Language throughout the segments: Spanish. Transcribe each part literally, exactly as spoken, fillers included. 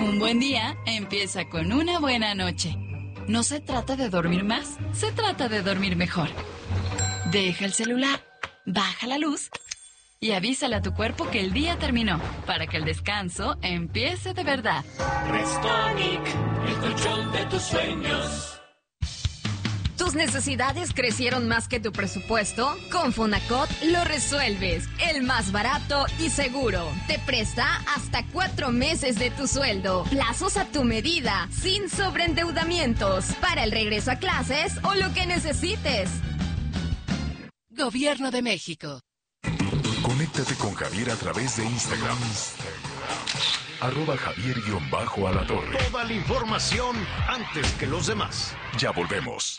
Un buen día empieza con una buena noche. No se trata de dormir más, se trata de dormir mejor. Deja el celular, baja la luz y avísale a tu cuerpo que el día terminó, para que el descanso empiece de verdad. Restonic, el colchón de tus sueños. ¿Tus necesidades crecieron más que tu presupuesto? Con Fonacot lo resuelves. El más barato y seguro. Te presta hasta cuatro meses de tu sueldo. Plazos a tu medida, sin sobreendeudamientos. Para el regreso a clases o lo que necesites. Gobierno de México. Conéctate con Javier a través de Instagram. Arroba Javier-Alatorre. Toda la información antes que los demás. Ya volvemos.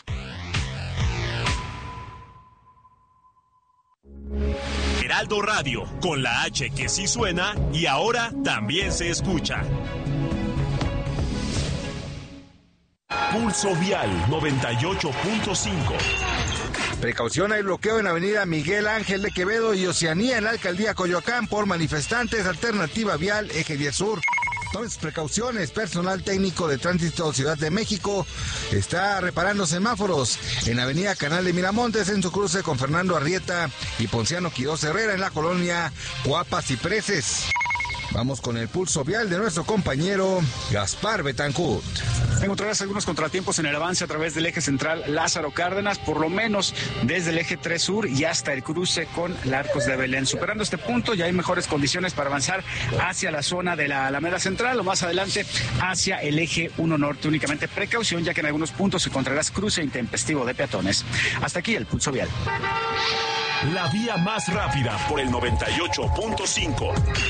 Heraldo Radio, con la H que sí suena y ahora también se escucha. Pulso Vial noventa y ocho punto cinco. Precaución, hay bloqueo en Avenida Miguel Ángel de Quevedo y Oceanía en la Alcaldía Coyoacán por manifestantes. Alternativa Vial Eje diez Sur. Entonces, precauciones. Personal técnico de Tránsito Ciudad de México está reparando semáforos en Avenida Canal de Miramontes, en su cruce con Fernando Arrieta y Ponciano Quirós Herrera, en la colonia Coapas y Cipreses. Vamos con el pulso vial de nuestro compañero Gaspar Betancourt. Encontrarás algunos contratiempos en el avance a través del eje central Lázaro Cárdenas, por lo menos desde el eje tres Sur y hasta el cruce con Larcos de Belén. Superando este punto ya hay mejores condiciones para avanzar hacia la zona de la Alameda Central o más adelante hacia el eje uno Norte. Únicamente precaución, ya que en algunos puntos encontrarás cruce intempestivo de peatones. Hasta aquí el pulso vial. La vía más rápida por el noventa y ocho punto cinco.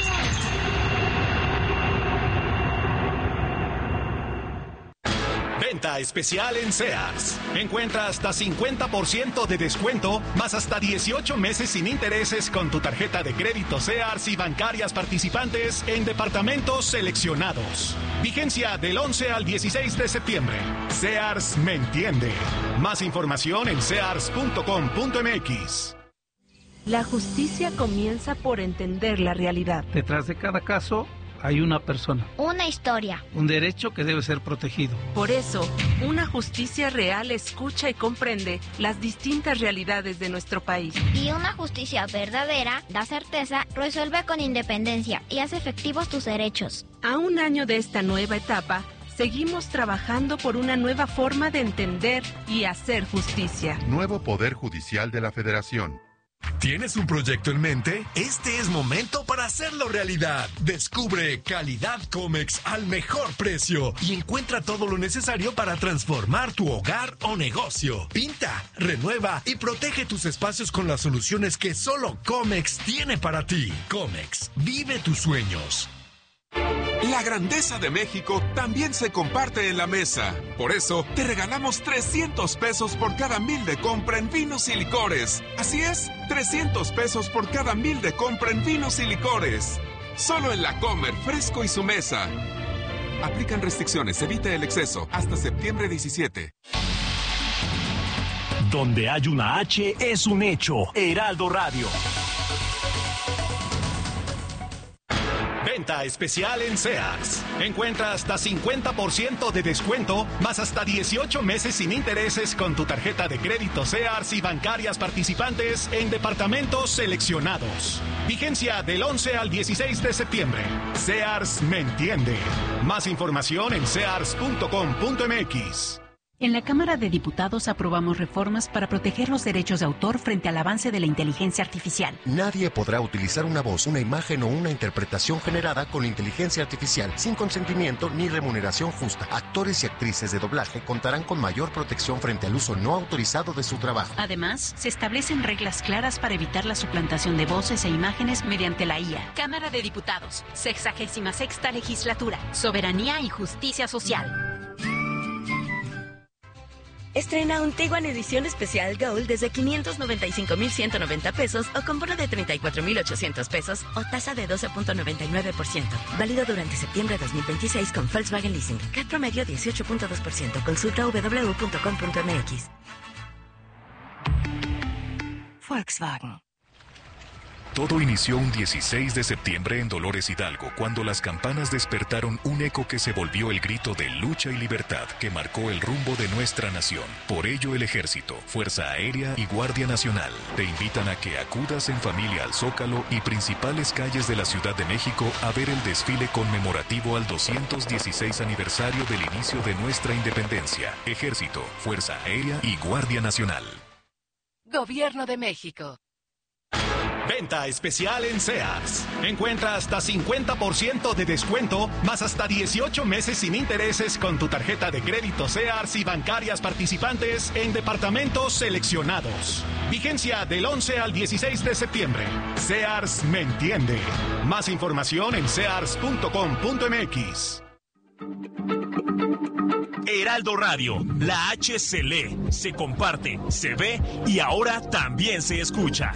Venta especial en Sears. Encuentra hasta cincuenta por ciento de descuento, más hasta dieciocho meses sin intereses con tu tarjeta de crédito Sears y bancarias participantes en departamentos seleccionados. Vigencia del once al dieciséis de septiembre. Sears me entiende. Más información en sears punto com punto m x. La justicia comienza por entender la realidad. Detrás de cada caso hay una persona. Una historia. Un derecho que debe ser protegido. Por eso, una justicia real escucha y comprende las distintas realidades de nuestro país. Y una justicia verdadera da certeza, resuelve con independencia y hace efectivos tus derechos. A un año de esta nueva etapa, seguimos trabajando por una nueva forma de entender y hacer justicia. Nuevo Poder Judicial de la Federación. ¿Tienes un proyecto en mente? Este es momento para hacerlo realidad. Descubre calidad Comex al mejor precio y encuentra todo lo necesario para transformar tu hogar o negocio. Pinta, renueva y protege tus espacios con las soluciones que solo Comex tiene para ti. Comex, vive tus sueños. La grandeza de México también se comparte en la mesa. Por eso, te regalamos trescientos pesos por cada mil de compra en vinos y licores. Así es, trescientos pesos por cada mil de compra en vinos y licores. Solo en La Comer, Fresco y su mesa. Aplican restricciones, evite el exceso. Hasta septiembre diecisiete. Donde hay una H es un hecho. Heraldo Radio. Venta especial en Sears. Encuentra hasta cincuenta por ciento de descuento, más hasta dieciocho meses sin intereses con tu tarjeta de crédito Sears y bancarias participantes en departamentos seleccionados. Vigencia del once al dieciséis de septiembre. Sears me entiende. Más información en sears punto com punto m x. En la Cámara de Diputados aprobamos reformas para proteger los derechos de autor frente al avance de la inteligencia artificial. Nadie podrá utilizar una voz, una imagen o una interpretación generada con inteligencia artificial sin consentimiento ni remuneración justa. Actores y actrices de doblaje contarán con mayor protección frente al uso no autorizado de su trabajo. Además, se establecen reglas claras para evitar la suplantación de voces e imágenes mediante la I A. Cámara de Diputados, sexagésima sexta legislatura, soberanía y justicia social. Estrena un Tiguan edición especial Gold desde quinientos noventa y cinco mil ciento noventa pesos o con bono de treinta y cuatro mil ochocientos pesos o tasa de doce punto noventa y nueve por ciento. Válido durante septiembre de dos mil veintiséis con Volkswagen Leasing. C A T promedio dieciocho punto dos por ciento. Consulta doble u doble u doble u punto com punto m x. Volkswagen. Todo inició un dieciséis de septiembre en Dolores Hidalgo, cuando las campanas despertaron un eco que se volvió el grito de lucha y libertad que marcó el rumbo de nuestra nación. Por ello, el Ejército, Fuerza Aérea y Guardia Nacional te invitan a que acudas en familia al Zócalo y principales calles de la Ciudad de México a ver el desfile conmemorativo al doscientos dieciséis aniversario del inicio de nuestra independencia. Ejército, Fuerza Aérea y Guardia Nacional. Gobierno de México. Venta especial en Sears. Encuentra hasta cincuenta por ciento de descuento, más hasta dieciocho meses sin intereses con tu tarjeta de crédito Sears y bancarias participantes en departamentos seleccionados. Vigencia del once al dieciséis de septiembre. Sears me entiende. Más información en sears punto com punto m x. Heraldo Radio, la H se lee, se comparte, se ve y ahora también se escucha.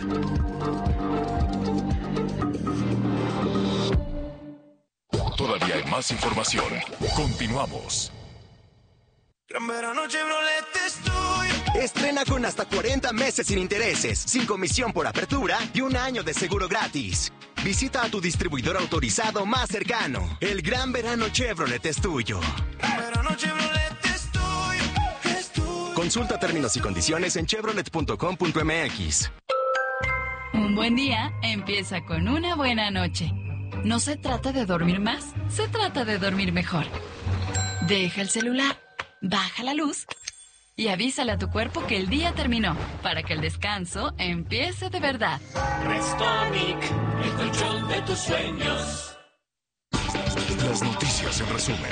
Todavía hay más información. Continuamos. Gran verano Chevrolet estoy. Estrena con hasta cuarenta meses sin intereses, sin comisión por apertura y un año de seguro gratis. Visita a tu distribuidor autorizado más cercano. El Gran Verano Chevrolet es tuyo. Gran verano Chevrolet estoy. Estoy. Consulta términos y condiciones en chevrolet punto com punto m x. Un buen día empieza con una buena noche. No se trata de dormir más, se trata de dormir mejor. Deja el celular, baja la luz y avísale a tu cuerpo que el día terminó, para que el descanso empiece de verdad. Restonic, el colchón de tus sueños. Las noticias en resumen.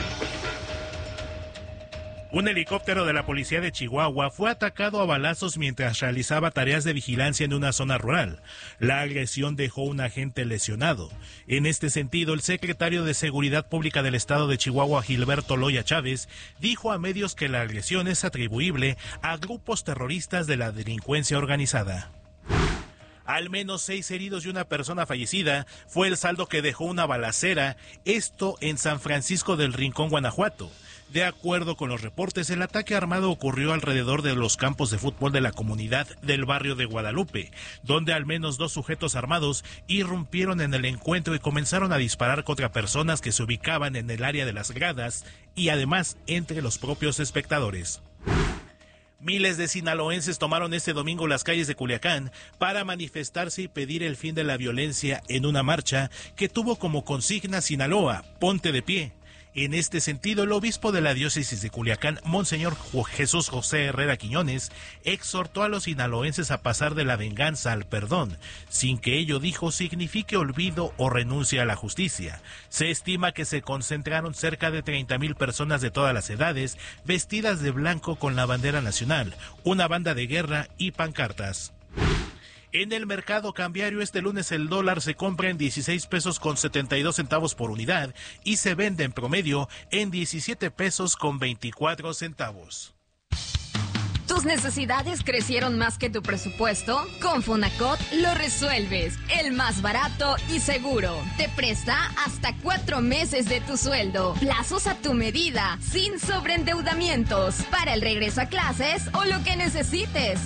Un helicóptero de la policía de Chihuahua fue atacado a balazos mientras realizaba tareas de vigilancia en una zona rural. La agresión dejó a un agente lesionado. En este sentido, el secretario de Seguridad Pública del Estado de Chihuahua, Gilberto Loya Chávez, dijo a medios que la agresión es atribuible a grupos terroristas de la delincuencia organizada. Al menos seis heridos y una persona fallecida fue el saldo que dejó una balacera, esto en San Francisco del Rincón, Guanajuato. De acuerdo con los reportes, el ataque armado ocurrió alrededor de los campos de fútbol de la comunidad del barrio de Guadalupe, donde al menos dos sujetos armados irrumpieron en el encuentro y comenzaron a disparar contra personas que se ubicaban en el área de las gradas y además entre los propios espectadores. Miles de sinaloenses tomaron este domingo las calles de Culiacán para manifestarse y pedir el fin de la violencia en una marcha que tuvo como consigna Sinaloa, ponte de pie. En este sentido, el obispo de la diócesis de Culiacán, Monseñor Jesús José Herrera Quiñones, exhortó a los sinaloenses a pasar de la venganza al perdón, sin que ello, dijo, signifique olvido o renuncia a la justicia. Se estima que se concentraron cerca de treinta mil personas de todas las edades, vestidas de blanco con la bandera nacional, una banda de guerra y pancartas. En el mercado cambiario este lunes el dólar se compra en dieciséis pesos con setenta y dos centavos por unidad y se vende en promedio en diecisiete pesos con veinticuatro centavos. ¿Tus necesidades crecieron más que tu presupuesto? Con Fonacot lo resuelves. El más barato y seguro. Te presta hasta cuatro meses de tu sueldo. Plazos a tu medida, sin sobreendeudamientos. Para el regreso a clases o lo que necesites.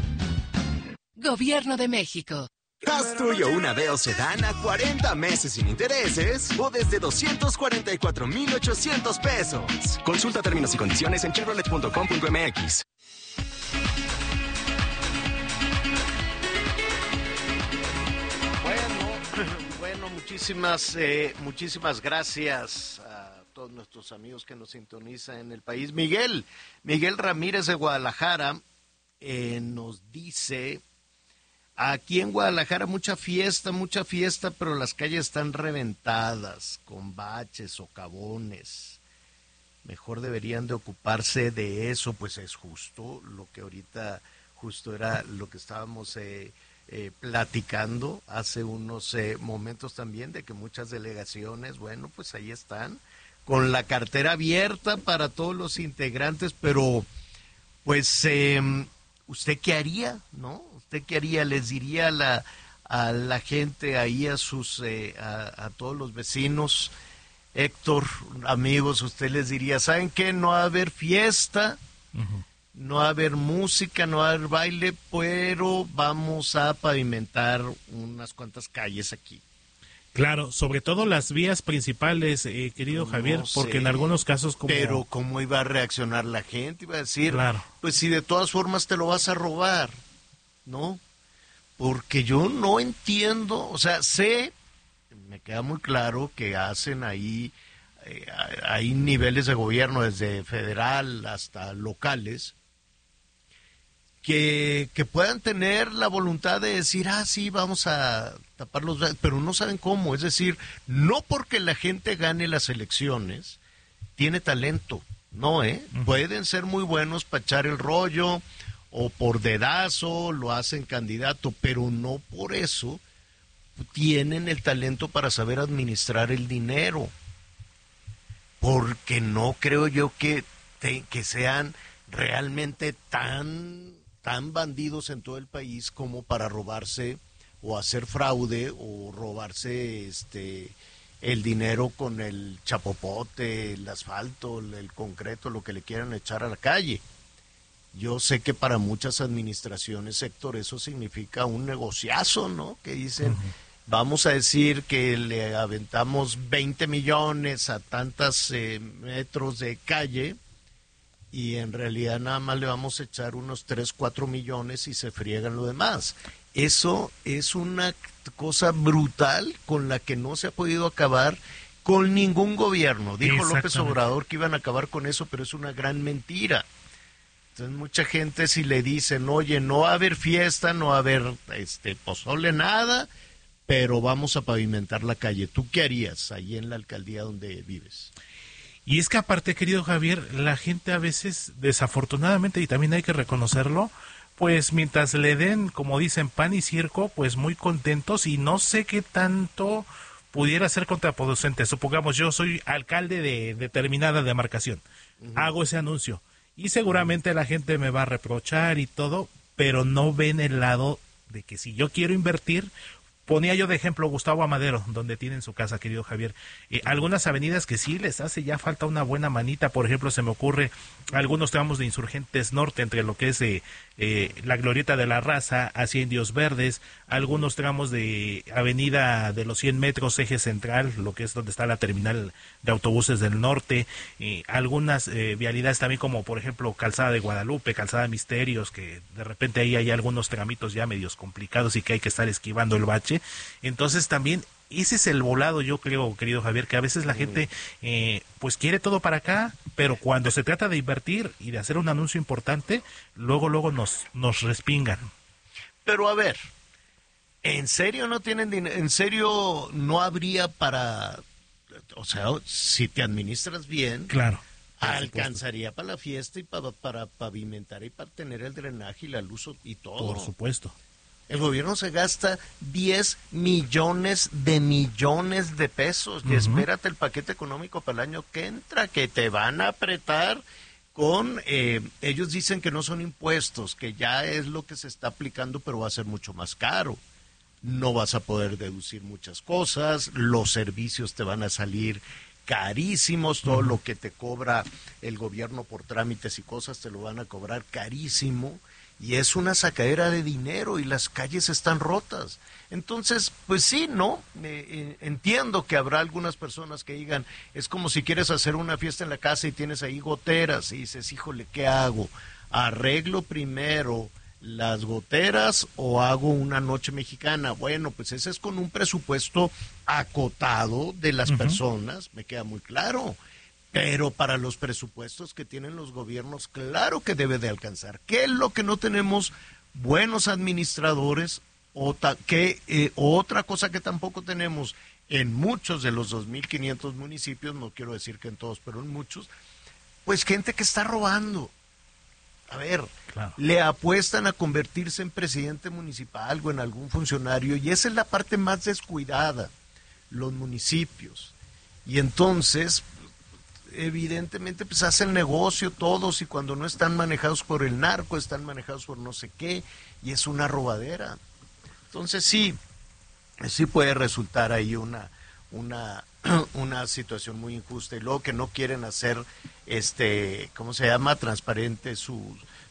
Gobierno de México. Haz tuyo una Veo Sedán a cuarenta meses sin intereses o desde doscientos cuarenta y cuatro mil ochocientos pesos. Consulta términos y condiciones en chevrolet punto com punto m x. Bueno, bueno, muchísimas, eh, muchísimas gracias a todos nuestros amigos que nos sintonizan en el país. Miguel, Miguel Ramírez de Guadalajara eh, nos dice... Aquí en Guadalajara mucha fiesta, mucha fiesta, pero las calles están reventadas, con baches, socavones. Mejor deberían de ocuparse de eso, pues es justo lo que ahorita, justo era lo que estábamos eh, eh, platicando hace unos eh, momentos también, de que muchas delegaciones, bueno, pues ahí están, con la cartera abierta para todos los integrantes, pero pues... Eh, ¿usted qué haría, no? ¿Usted qué haría? ¿Les diría a la, a la gente ahí, a sus, eh, a, a todos los vecinos, Héctor, amigos, usted les diría, ¿saben qué? No va a haber fiesta, uh-huh. no va a haber música, no va a haber baile, pero vamos a pavimentar unas cuantas calles aquí. Claro, sobre todo las vías principales, eh, querido no Javier, sé, porque en algunos casos como... Pero ¿cómo iba a reaccionar la gente? Iba a decir, claro. Pues si de todas formas te lo vas a robar, ¿no? Porque yo no entiendo, o sea, sé, me queda muy claro que hacen ahí, eh, hay niveles de gobierno desde federal hasta locales, que, que puedan tener la voluntad de decir, ah, sí, vamos a tapar los... pero no saben cómo, es decir, no porque la gente gane las elecciones, tiene talento, no, ¿eh? Uh-huh. Pueden ser muy buenos para echar el rollo, o por dedazo lo hacen candidato, pero no por eso tienen el talento para saber administrar el dinero, porque no creo yo que, te, que sean realmente tan... tan bandidos en todo el país como para robarse o hacer fraude o robarse este el dinero con el chapopote, el asfalto, el concreto, lo que le quieran echar a la calle. Yo sé que para muchas administraciones, Héctor, eso significa un negociazo, ¿no? Que dicen, uh-huh. Vamos a decir que le aventamos veinte millones a tantos eh, metros de calle, y en realidad nada más le vamos a echar unos tres, cuatro millones y se friegan lo demás. Eso es una cosa brutal con la que no se ha podido acabar con ningún gobierno. Dijo López Obrador que iban a acabar con eso, pero es una gran mentira. Entonces mucha gente, si le dicen, oye, no va a haber fiesta, no va a haber este pozole, nada, pero vamos a pavimentar la calle. ¿Tú qué harías ahí en la alcaldía donde vives? Y es que aparte, querido Javier, la gente a veces, desafortunadamente, y también hay que reconocerlo, pues mientras le den, como dicen, pan y circo, pues muy contentos, y no sé qué tanto pudiera ser contraproducente. Supongamos, yo soy alcalde de determinada demarcación, uh-huh. Hago ese anuncio, y seguramente uh-huh. la gente me va a reprochar y todo, pero no ven el lado de que si yo quiero invertir... Ponía yo de ejemplo Gustavo Amadero, donde tienen su casa, querido Javier. Eh, algunas avenidas que sí les hace ya falta una buena manita. Por ejemplo, se me ocurre algunos tramos de Insurgentes Norte, entre lo que es eh, eh, la Glorieta de la Raza hacia Indios Verdes, algunos tramos de Avenida de los cien metros, Eje Central, lo que es donde está la terminal de autobuses del norte, eh, algunas eh, vialidades también como, por ejemplo, Calzada de Guadalupe, Calzada Misterios, que de repente ahí hay algunos tramitos ya medios complicados y que hay que estar esquivando el bache. Entonces también ese es el volado, yo creo, querido Javier, que a veces la gente eh, pues quiere todo para acá, pero cuando se trata de invertir y de hacer un anuncio importante, luego luego nos nos respingan. Pero a ver, ¿en serio no tienen dinero? ¿En serio no habría para, o sea, si te administras bien, claro, alcanzaría para la fiesta y para, para pavimentar y para tener el drenaje y la luz y todo? Por supuesto. El gobierno se gasta diez millones de millones de pesos. Uh-huh. Y espérate el paquete económico para el año que entra, que te van a apretar con... Eh, ellos dicen que no son impuestos, que ya es lo que se está aplicando, pero va a ser mucho más caro. No vas a poder deducir muchas cosas, los servicios te van a salir carísimos, todo uh-huh. lo que te cobra el gobierno por trámites y cosas te lo van a cobrar carísimo. Y es una sacadera de dinero y las calles están rotas. Entonces, pues sí, ¿no? Eh, entiendo que habrá algunas personas que digan, es como si quieres hacer una fiesta en la casa y tienes ahí goteras y dices, híjole, ¿qué hago? ¿Arreglo primero las goteras o hago una noche mexicana? Bueno, pues ese es con un presupuesto acotado de las uh-huh. personas, me queda muy claro. Pero para los presupuestos que tienen los gobiernos, claro que debe de alcanzar. ¿Qué es lo que no tenemos? Buenos administradores. Otra, que, eh, otra cosa que tampoco tenemos en muchos de los dos mil quinientos municipios, no quiero decir que en todos, pero en muchos, pues gente que está robando. A ver, claro. Le apuestan a convertirse en presidente municipal o en algún funcionario, y esa es la parte más descuidada, los municipios. Y entonces... evidentemente pues hacen negocio todos, y cuando no están manejados por el narco, están manejados por no sé qué, y es una robadera. Entonces sí, sí puede resultar ahí una, una, una situación muy injusta, y luego que no quieren hacer, este, ¿cómo se llama?, transparente sus,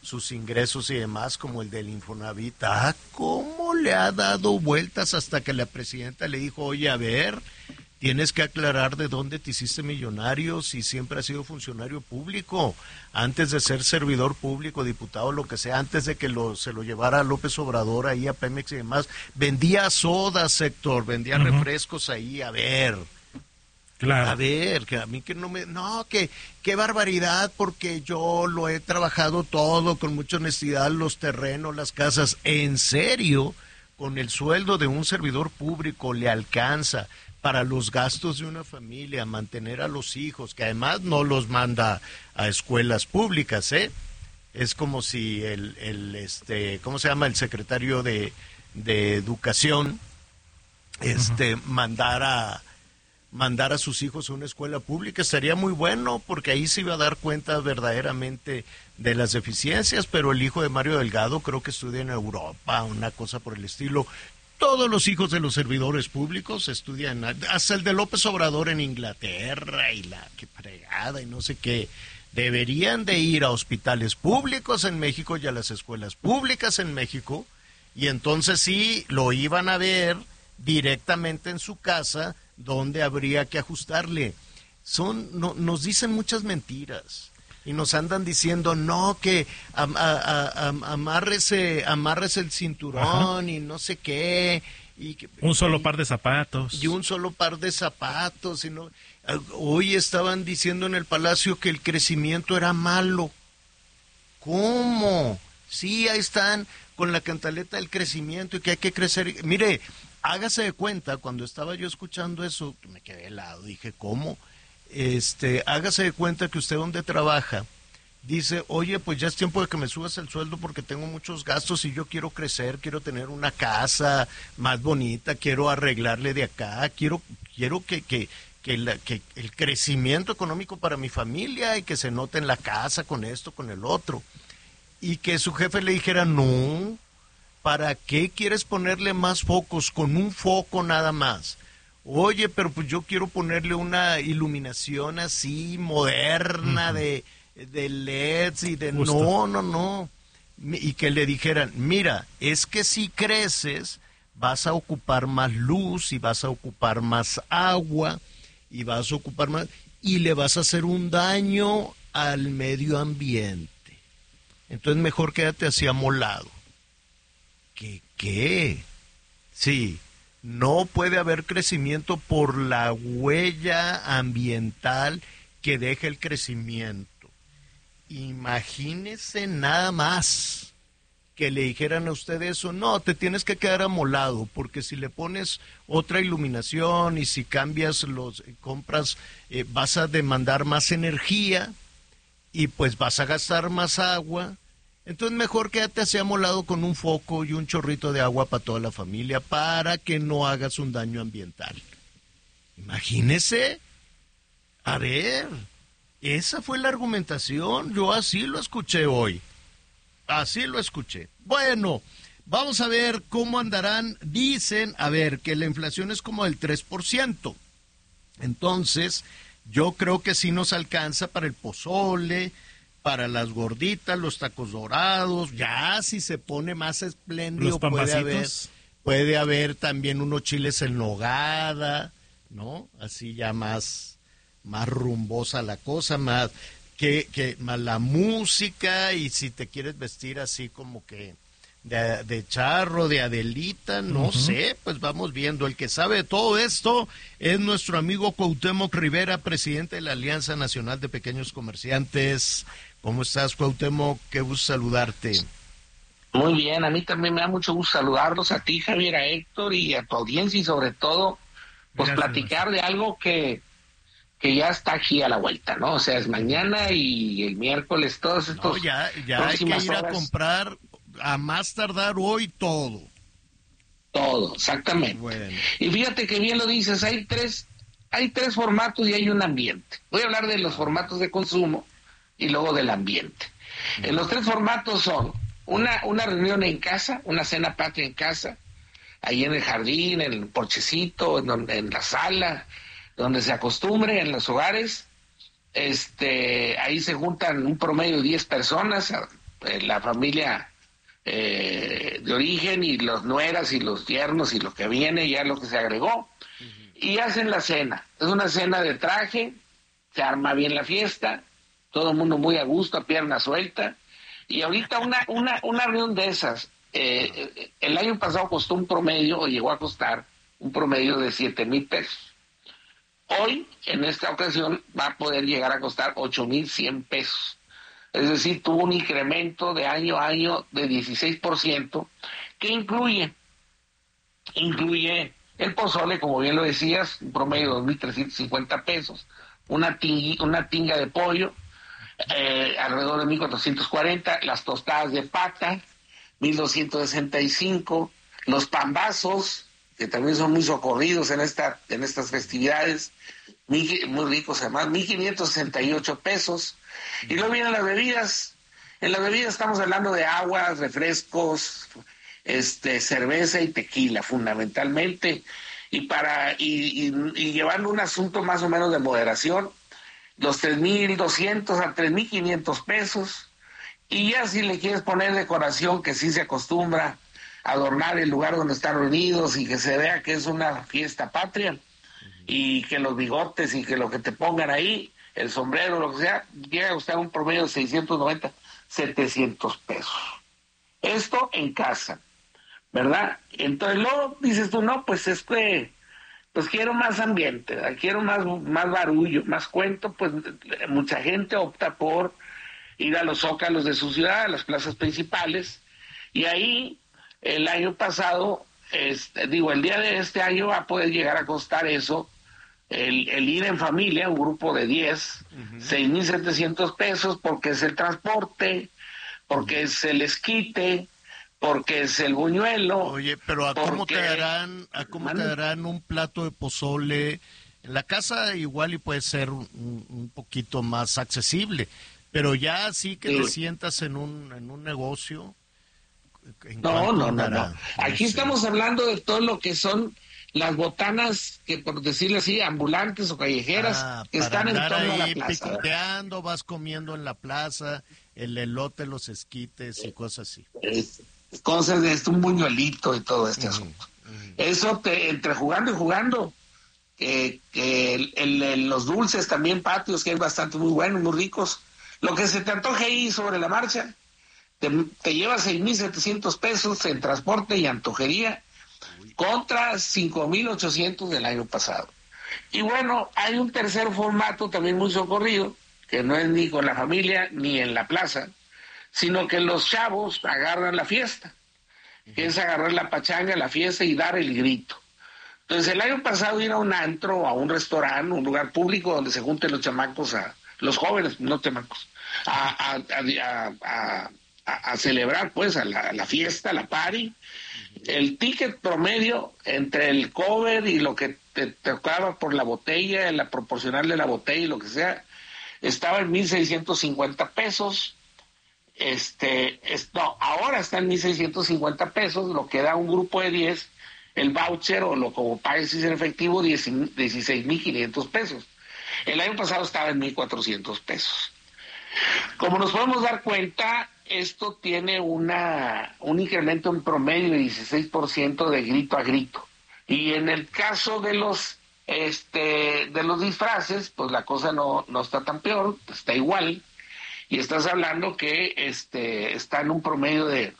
sus ingresos y demás, como el del Infonavit. Ah, ¿cómo le ha dado vueltas hasta que la presidenta le dijo, oye, a ver, tienes que aclarar de dónde te hiciste millonario si siempre has sido funcionario público, antes de ser servidor público, diputado, lo que sea, antes de que lo, se lo llevara López Obrador ahí a Pemex y demás, vendía sodas, Héctor, vendía uh-huh. refrescos ahí, a ver... Claro. A ver, que a mí que no me... No, que qué barbaridad, porque yo lo he trabajado todo con mucha honestidad, los terrenos, las casas. ¿En serio? Con el sueldo de un servidor público le alcanza para los gastos de una familia, mantener a los hijos, que además no los manda a escuelas públicas, ¿eh? Es como si el, el este, ¿cómo se llama? El secretario de, de Educación, este, uh-huh. mandara... mandar a sus hijos a una escuela pública. Estaría muy bueno, porque ahí se iba a dar cuenta verdaderamente de las deficiencias, pero el hijo de Mario Delgado creo que estudia en Europa, una cosa por el estilo. Todos los hijos de los servidores públicos estudian, hasta el de López Obrador en Inglaterra, y la que fregada, y no sé qué. Deberían de ir a hospitales públicos en México y a las escuelas públicas en México, y entonces sí lo iban a ver directamente en su casa, donde habría que ajustarle. Son, no, nos dicen muchas mentiras y nos andan diciendo no, que am, a, a, am, amárrese, amárrese el cinturón. Ajá. Y no sé qué. Y que, un solo y, par de zapatos. Y un solo par de zapatos. Y no, hoy estaban diciendo en el Palacio que el crecimiento era malo. ¿Cómo? Sí, ahí están con la cantaleta del crecimiento y que hay que crecer. Mire, hágase de cuenta, cuando estaba yo escuchando eso, me quedé helado, dije, ¿cómo? Este, hágase de cuenta que usted donde trabaja, dice, oye, pues ya es tiempo de que me subas el sueldo porque tengo muchos gastos y yo quiero crecer, quiero tener una casa más bonita, quiero arreglarle de acá, quiero, quiero que, que, que, la, que el crecimiento económico para mi familia y que se note en la casa con esto, con el otro. Y que su jefe le dijera, no, ¿para qué quieres ponerle más focos? Con un foco nada más. Oye, pero pues yo quiero ponerle una iluminación así moderna, uh-huh. de, de L E Ds y de... Justo. No, no, no. Y que le dijeran, mira, es que si creces vas a ocupar más luz y vas a ocupar más agua y vas a ocupar más... y le vas a hacer un daño al medio ambiente. Entonces mejor quédate así amolado. ¿Qué qué? Sí, no puede haber crecimiento por la huella ambiental que deja el crecimiento. Imagínese nada más que le dijeran a usted eso. No, te tienes que quedar amolado, porque si le pones otra iluminación y si cambias los compras, eh, vas a demandar más energía y pues vas a gastar más agua. Entonces mejor quédate así amolado con un foco y un chorrito de agua para toda la familia para que no hagas un daño ambiental. Imagínese. A ver, esa fue la argumentación. Yo así lo escuché hoy. Así lo escuché. Bueno, vamos a ver cómo andarán. Dicen, a ver, que la inflación es como del tres por ciento. Entonces, yo creo que sí nos alcanza para el pozole, para las gorditas, los tacos dorados. Ya si se pone más espléndido puede haber, puede haber también unos chiles en nogada, ¿no? Así ya más, más rumbosa la cosa, más que, que más la música, y si te quieres vestir así como que de, de charro, de Adelita, no uh-huh. sé, pues vamos viendo. El que sabe de todo esto es nuestro amigo Cuauhtémoc Rivera, presidente de la Alianza Nacional de Pequeños Comerciantes. ¿Cómo estás, Cuauhtémoc? Qué gusto saludarte. Muy bien, a mí también me da mucho gusto saludarlos, a ti, Javier, a Héctor y a tu audiencia, y sobre todo, pues Gracias. platicar de algo que, que ya está aquí a la vuelta, ¿no? O sea, es mañana y el miércoles, todos estos... No, ya, ya hay que ir horas, a comprar, a más tardar hoy, todo. Todo, exactamente. Bueno. Y fíjate que bien lo dices, hay tres, hay tres formatos y hay un ambiente. Voy a hablar de los formatos de consumo y luego del ambiente. Uh-huh. En los tres formatos son una, una reunión en casa, una cena patria en casa, ahí en el jardín, en el porchecito, en, en la sala, donde se acostumbre, en los hogares. Este, ahí se juntan un promedio de diez personas, eh, la familia eh, de origen y los nueras y los yernos y lo que viene, ya lo que se agregó, y hacen la cena. Es una cena de traje, se arma bien la fiesta, todo el mundo muy a gusto, a pierna suelta, y ahorita una, una, una reunión de esas, eh, el año pasado costó un promedio, o llegó a costar un promedio de siete mil pesos. Hoy, en esta ocasión, va a poder llegar a costar ocho mil cien pesos. Es decir, tuvo un incremento de año a año de dieciséis por ciento, que incluye, incluye el pozole, como bien lo decías, un promedio de dos mil trescientos cincuenta pesos, una, ting, una tinga de pollo, eh, alrededor de mil cuatrocientos cuarenta, las tostadas de pata, mil doscientos sesenta y cinco, los pambazos, que también son muy socorridos en esta en estas festividades, muy, muy ricos además, mil quinientos sesenta y ocho pesos. Y luego vienen las bebidas. En las bebidas estamos hablando de aguas, refrescos, este, cerveza y tequila, fundamentalmente. Y para y, y, y llevando un asunto más o menos de moderación, los tres mil doscientos a tres mil quinientos pesos. Y ya si le quieres poner decoración, que sí se acostumbra adornar el lugar donde están reunidos y que se vea que es una fiesta patria, y que los bigotes y que lo que te pongan ahí, el sombrero, lo que sea, llega a costar un promedio de seiscientos noventa, setecientos pesos. Esto en casa, ¿verdad? Entonces luego dices tú, no, pues es que, pues quiero más ambiente, ¿verdad? Quiero más, más barullo, más cuento, pues mucha gente opta por ir a los zócalos de su ciudad, a las plazas principales, y ahí el año pasado, este, digo, el día de este año va a poder llegar a costar eso, el, el ir en familia, un grupo de diez, uh-huh. seis mil setecientos pesos, porque es el transporte, porque es el esquite, porque es el buñuelo. Oye, pero ¿a cómo te darán, a cómo te darán un plato de pozole? En la casa igual y puede ser un, un poquito más accesible, pero ya así que sí. Te sientas en un, en un negocio... No, no, no, no. Aquí estamos hablando de todo lo que son las botanas, que por decirlo así, ambulantes o callejeras, ah, que están en torno a la plaza. Picoteando, vas comiendo en la plaza, el elote, los esquites y cosas así. Es, cosas de esto, un buñuelito y todo este uh-huh. asunto. Uh-huh. Eso, te, entre jugando y jugando, que, que el, el, el, los dulces también patios, que hay bastante muy buenos, muy ricos. Lo que se te antoje ahí sobre la marcha, Te, te lleva seis mil setecientos pesos en transporte y antojería contra cinco mil ochocientos del año pasado. Y bueno, hay un tercer formato también muy socorrido, que no es ni con la familia ni en la plaza, sino que los chavos agarran la fiesta, que es agarrar la pachanga, la fiesta y dar el grito. Entonces el año pasado ir a un antro, a un restaurante, un lugar público donde se junten los chamacos, a los jóvenes, no chamacos, a... a, a, a, a A, a celebrar pues a la, a la fiesta, a la party. El ticket promedio entre el cover y lo que te tocaba por la botella, la proporcionarle la botella y lo que sea, estaba en mil seiscientos cincuenta pesos. Este, es, no, ahora está en mil seiscientos cincuenta pesos, lo que da un grupo de diez, el voucher o lo como pagues en efectivo, dieciséis mil quinientos pesos. El año pasado estaba en mil cuatrocientos pesos. Como nos podemos dar cuenta, esto tiene una un incremento en promedio de dieciséis por ciento de grito a grito. Y en el caso de los este de los disfraces, pues la cosa no, no está tan peor, está igual. Y estás hablando que este está en un promedio de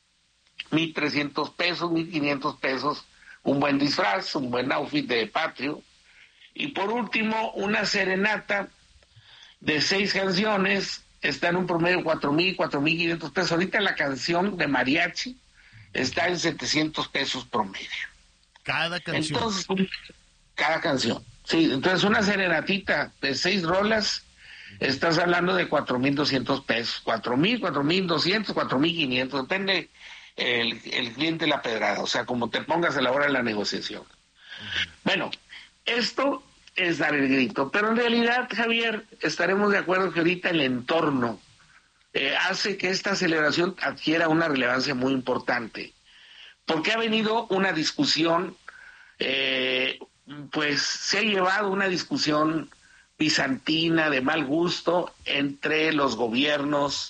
mil trescientos pesos, mil quinientos pesos, un buen disfraz, un buen outfit de patrio. Y por último, una serenata de seis canciones está en un promedio de cuatro mil, cuatro mil quinientos pesos. Ahorita la canción de mariachi está en setecientos pesos promedio. Cada canción. Entonces, cada canción. Sí, entonces una serenatita de seis rolas, estás hablando de cuatro mil doscientos pesos. cuatro mil, cuatro mil doscientos, cuatro mil quinientos, depende el, el cliente la pedrada, o sea, como te pongas a la hora de la negociación. Uh-huh. Bueno, esto es dar el grito, pero en realidad, Javier, estaremos de acuerdo que ahorita el entorno eh, hace que esta celebración adquiera una relevancia muy importante, porque ha venido una discusión, eh, pues se ha llevado una discusión bizantina de mal gusto entre los gobiernos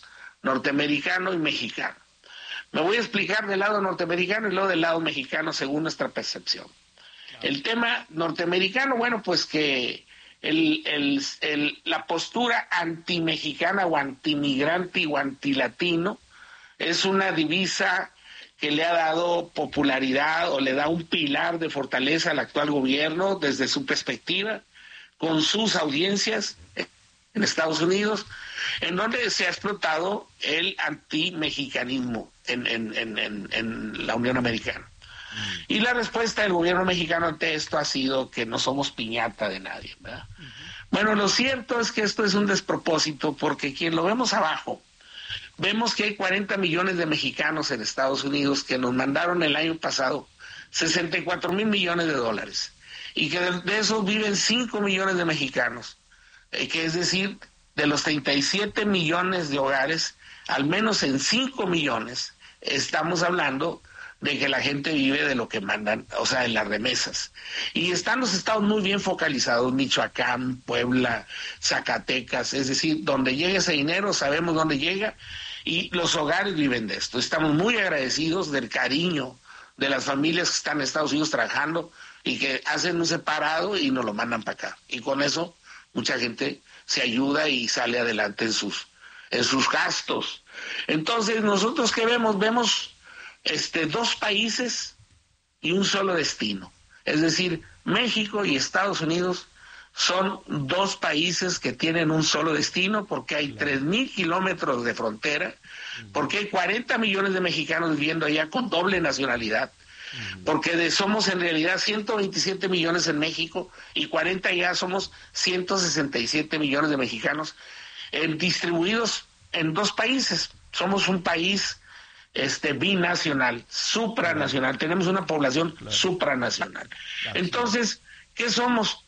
norteamericano y mexicano. Me voy a explicar del lado norteamericano y luego del lado mexicano según nuestra percepción. El tema norteamericano, bueno, pues que el, el, el, la postura anti-mexicana o anti-migrante o anti-latino es una divisa que le ha dado popularidad o le da un pilar de fortaleza al actual gobierno desde su perspectiva, con sus audiencias en Estados Unidos, en donde se ha explotado el anti-mexicanismo en, en, en, en, en la Unión Americana. Mm. Y la respuesta del gobierno mexicano ante esto ha sido que no somos piñata de nadie, ¿verdad? Mm-hmm. Bueno, lo cierto es que esto es un despropósito, porque quien lo vemos abajo, vemos que hay cuarenta millones de mexicanos en Estados Unidos que nos mandaron el año pasado sesenta y cuatro mil millones de dólares, y que de, de esos viven cinco millones de mexicanos, eh, que es decir, de los treinta y siete millones de hogares, al menos en cinco millones, estamos hablando de que la gente vive de lo que mandan, o sea, en las remesas. Y están los estados muy bien focalizados, Michoacán, Puebla, Zacatecas, es decir, donde llega ese dinero, sabemos dónde llega, y los hogares viven de esto. Estamos muy agradecidos del cariño de las familias que están en Estados Unidos trabajando y que hacen un separado y nos lo mandan para acá. Y con eso mucha gente se ayuda y sale adelante en sus, en sus gastos. Entonces, ¿nosotros qué vemos? Vemos este, dos países y un solo destino. Es decir, México y Estados Unidos son dos países que tienen un solo destino, porque hay tres mil kilómetros de frontera, porque hay cuarenta millones de mexicanos viviendo allá con doble nacionalidad, porque de, somos en realidad ciento veintisiete millones en México y cuarenta ya somos ciento sesenta y siete millones de mexicanos eh, distribuidos en dos países. Somos un país este binacional, supranacional, tenemos una población claro. supranacional. Claro. Entonces, ¿qué somos?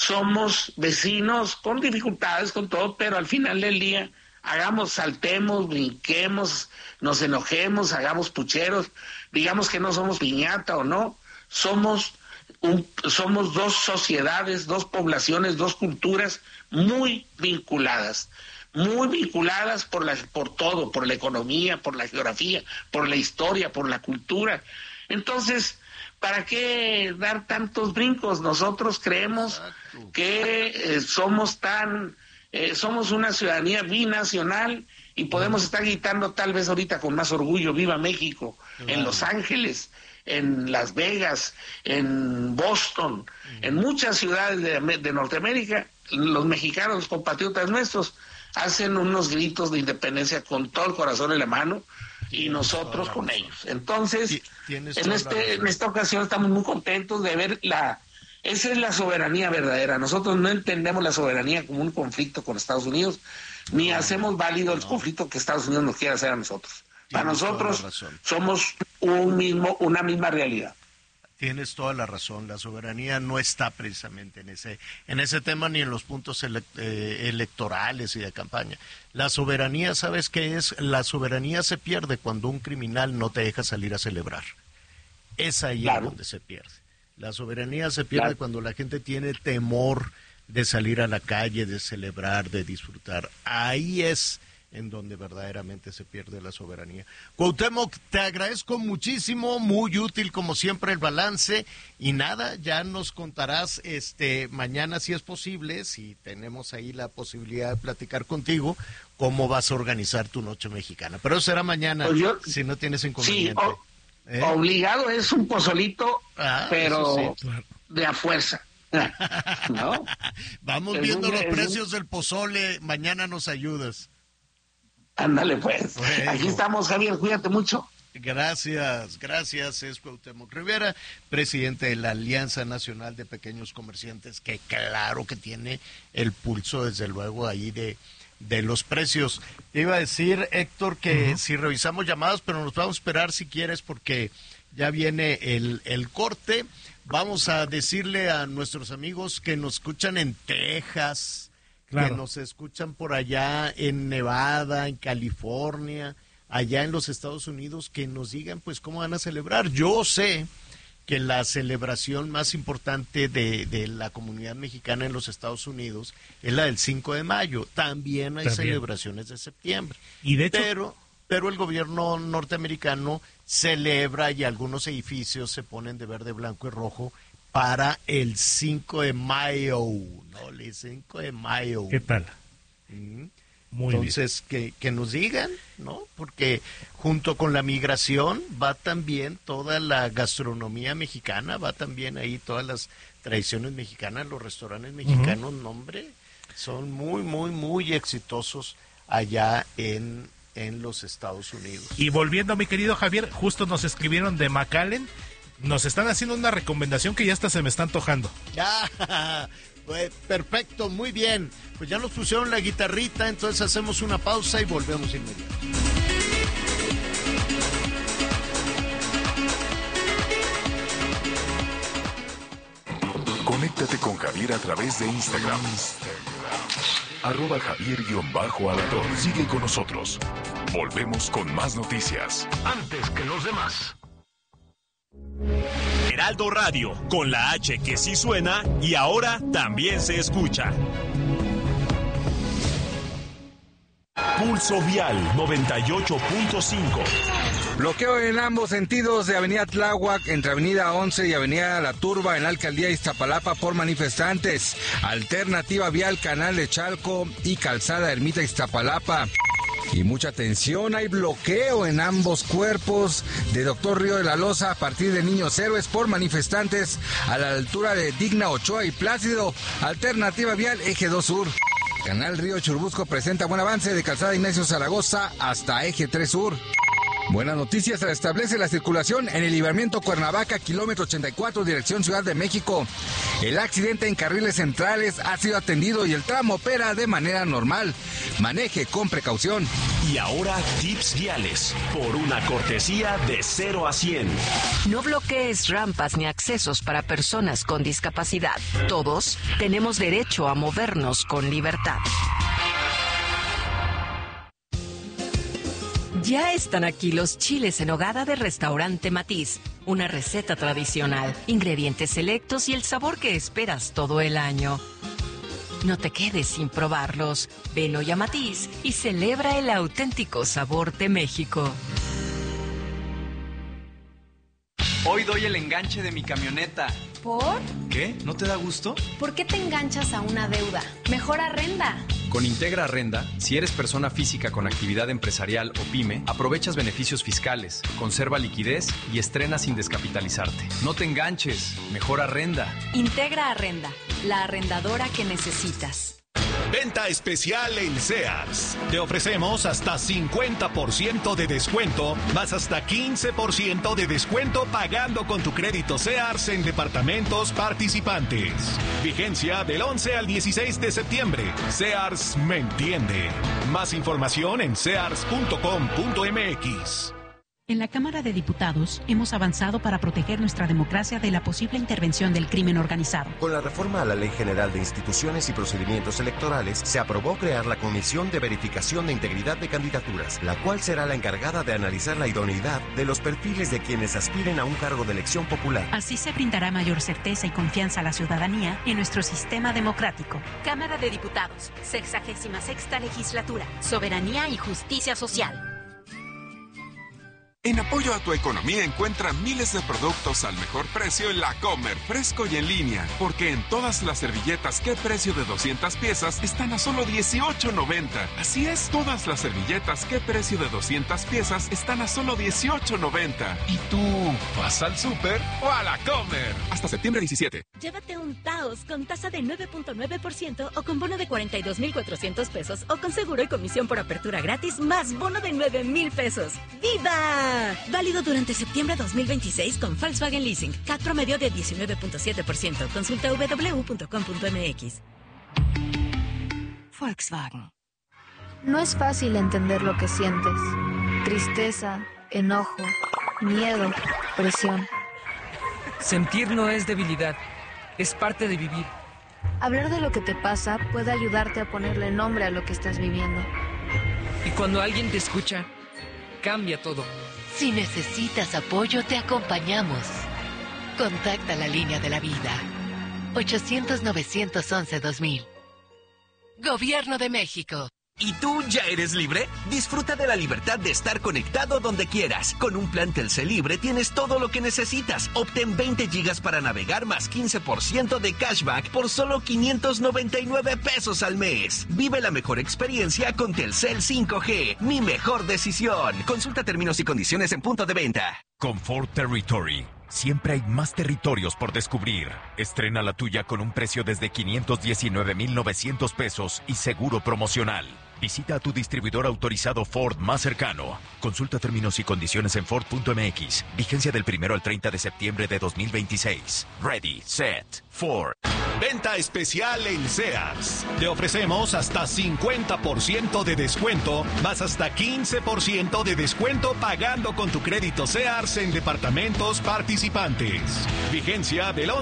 Somos vecinos con dificultades, con todo, pero al final del día hagamos, saltemos, brinquemos, nos enojemos, hagamos pucheros, digamos que no somos piñata o no, somos un, somos dos sociedades, dos poblaciones, dos culturas muy vinculadas, muy vinculadas por la, por todo, por la economía, por la geografía, por la historia, por la cultura. Entonces, ¿para qué dar tantos brincos? Nosotros creemos Exacto. que eh, somos tan, eh, somos una ciudadanía binacional y podemos estar gritando tal vez ahorita con más orgullo, ¡Viva México!, claro. en Los Ángeles, en Las Vegas, en Boston, uh-huh. en muchas ciudades de, de Norteamérica, los mexicanos, los compatriotas nuestros, hacen unos gritos de independencia con todo el corazón en la mano, y nosotros con ellos. Entonces, en este en esta ocasión estamos muy contentos de ver la... Esa es la soberanía verdadera. Nosotros no entendemos la soberanía como un conflicto con Estados Unidos, ni no, hacemos válido el no. conflicto que Estados Unidos nos quiere hacer a nosotros. Para nosotros somos un mismo, una misma realidad. Tienes toda la razón, la soberanía no está precisamente en ese en ese tema ni en los puntos ele eh, electorales y de campaña. La soberanía, ¿sabes qué es? La soberanía se pierde cuando un criminal no te deja salir a celebrar. Es ahí claro. donde se pierde. La soberanía se pierde claro. cuando la gente tiene temor de salir a la calle, de celebrar, de disfrutar. Ahí es en donde verdaderamente se pierde la soberanía. Cuauhtémoc, te agradezco muchísimo, muy útil como siempre el balance, y nada, ya nos contarás este mañana si es posible, si tenemos ahí la posibilidad de platicar contigo, cómo vas a organizar tu noche mexicana. Pero eso será mañana, pues yo, si no tienes inconveniente. Sí, o, ¿Eh? Obligado es un pozolito, ah, pero sí, claro. de a fuerza. ¿No? Vamos es viendo un, los precios un... del pozole, mañana nos ayudas. Ándale pues, bueno. Aquí estamos, Javier, cuídate mucho. Gracias, gracias, es Cuauhtémoc Rivera, presidente de la Alianza Nacional de Pequeños Comerciantes, que claro que tiene el pulso, desde luego, ahí de, de los precios. Te iba a decir, Héctor, que uh-huh. si revisamos llamadas, pero nos vamos a esperar si quieres, porque ya viene el, el corte. Vamos a decirle a nuestros amigos que nos escuchan en Texas, claro. que nos escuchan por allá en Nevada, en California, allá en los Estados Unidos, que nos digan pues cómo van a celebrar. Yo sé que la celebración más importante de, de la comunidad mexicana en los Estados Unidos es la del cinco de mayo. También hay También. celebraciones de septiembre. Y de hecho, pero, pero el gobierno norteamericano celebra y algunos edificios se ponen de verde, blanco y rojo para el cinco de mayo. No, el cinco de mayo. ¿Qué tal? Mm. Muy Entonces, que, que nos digan, ¿no? Porque junto con la migración va también toda la gastronomía mexicana, va también ahí todas las tradiciones mexicanas, los restaurantes mexicanos, uh-huh. nombre, son muy, muy, muy exitosos allá en, en los Estados Unidos. Y volviendo a mi querido Javier, justo nos escribieron de McAllen, nos están haciendo una recomendación que ya hasta se me está antojando. Ya, pues, perfecto, muy bien. Pues ya nos pusieron la guitarrita, entonces hacemos una pausa y volvemos inmediato. Conéctate con Javier a través de Instagram. Arroba Javier-Alador. Sigue con nosotros. Volvemos con más noticias. Antes que los demás. Heraldo Radio, con la H que sí suena y ahora también se escucha. Pulso Vial noventa y ocho punto cinco. Bloqueo en ambos sentidos de Avenida Tláhuac, entre Avenida once y Avenida La Turba en la Alcaldía de Iztapalapa por manifestantes. Alternativa vial Canal de Chalco y Calzada Ermita Iztapalapa. Y mucha atención, hay bloqueo en ambos cuerpos de Doctor Río de la Loza a partir de Niños Héroes por manifestantes a la altura de Digna Ochoa y Plácido. Alternativa vial Eje dos Sur. Canal Río Churubusco presenta buen avance de Calzada Ignacio Zaragoza hasta Eje tres Sur. Buenas noticias, se restablece la circulación en el libramiento Cuernavaca, kilómetro ochenta y cuatro, dirección Ciudad de México. El accidente en carriles centrales ha sido atendido y el tramo opera de manera normal. Maneje con precaución. Y ahora tips viales, por una cortesía de cero a cien. No bloquees rampas ni accesos para personas con discapacidad. Todos tenemos derecho a movernos con libertad. Ya están aquí los chiles en nogada de Restaurante Matiz. Una receta tradicional, ingredientes selectos y el sabor que esperas todo el año. No te quedes sin probarlos. Ven hoy a Matiz y celebra el auténtico sabor de México. Hoy doy el enganche de mi camioneta. ¿Por? ¿Qué? ¿No te da gusto? ¿Por qué te enganchas a una deuda? Mejor arrenda. Con Integra Arrenda, si eres persona física con actividad empresarial o pyme, aprovechas beneficios fiscales, conserva liquidez y estrena sin descapitalizarte. No te enganches, mejor arrenda. Integra Arrenda, la arrendadora que necesitas. Venta especial en Sears. Te ofrecemos hasta cincuenta por ciento de descuento, más hasta quince por ciento de descuento pagando con tu crédito Sears en departamentos participantes. Vigencia del once al dieciséis de septiembre. Sears me entiende. Más información en sears punto com punto m x. En la Cámara de Diputados hemos avanzado para proteger nuestra democracia de la posible intervención del crimen organizado. Con la reforma a la Ley General de Instituciones y Procedimientos Electorales, se aprobó crear la Comisión de Verificación de Integridad de Candidaturas, la cual será la encargada de analizar la idoneidad de los perfiles de quienes aspiren a un cargo de elección popular. Así se brindará mayor certeza y confianza a la ciudadanía en nuestro sistema democrático. Cámara de Diputados, sexagésima sexta legislatura, soberanía y justicia social. En apoyo a tu economía encuentra miles de productos al mejor precio en La Comer, fresco y en línea. Porque en todas las servilletas ¿Qué precio de doscientas piezas? Están a solo dieciocho noventa. Así es, todas las servilletas ¿Qué precio de doscientas piezas? Están a solo dieciocho noventa. ¿Y tú vas al súper o a La Comer? Hasta septiembre diecisiete. Llévate un Taos con tasa de nueve punto nueve por ciento o con bono de cuarenta y dos mil cuatrocientos pesos o con seguro y comisión por apertura gratis más bono de nueve mil pesos. ¡Viva! Válido durante septiembre dos mil veintiséis con Volkswagen Leasing. C A T promedio de diecinueve punto siete por ciento. Consulta w w w punto com punto m x. Volkswagen. No es fácil entender lo que sientes. Tristeza, enojo, miedo, presión. Sentir no es debilidad, es parte de vivir. Hablar de lo que te pasa puede ayudarte a ponerle nombre a lo que estás viviendo. Y cuando alguien te escucha, cambia todo. Si necesitas apoyo, te acompañamos. Contacta la línea de la vida. ochocientos, novecientos once, dos mil. Gobierno de México. ¿Y tú ya eres libre? Disfruta de la libertad de estar conectado donde quieras. Con un plan Telcel Libre tienes todo lo que necesitas. Obtén veinte gigas para navegar más quince por ciento de cashback por solo quinientos noventa y nueve pesos al mes. Vive la mejor experiencia con Telcel cinco G. Mi mejor decisión. Consulta términos y condiciones en punto de venta. Comfort Territory. Siempre hay más territorios por descubrir. Estrena la tuya con un precio desde quinientos diecinueve mil novecientos pesos y seguro promocional. Visita a tu distribuidor autorizado Ford más cercano. Consulta términos y condiciones en Ford punto M X. Vigencia del primero al treinta de septiembre de dos mil veintiséis. Ready, set, Ford. Venta especial en Sears. Te ofrecemos hasta cincuenta por ciento de descuento, más hasta quince por ciento de descuento pagando con tu crédito Sears en departamentos participantes. Vigencia del